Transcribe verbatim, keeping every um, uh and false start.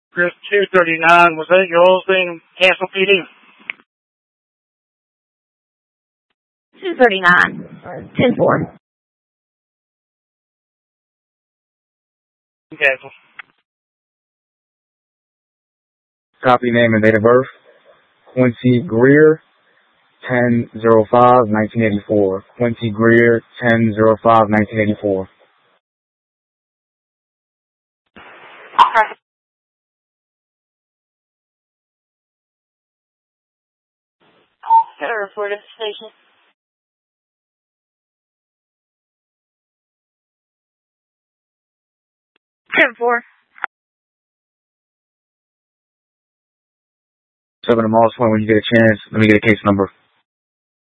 Chris two thirty-nine, was that your old thing, Castle P D? two thirty-nine, ten four. Castle. Copy name and date of birth. Quincy Greer, ten oh five, nineteen eighty-four. Quincy Greer, ten oh five, nineteen eighty-four. Okay. Got a report at the station. ten four. seven to Moss Point when you get a chance. Let me get a case number.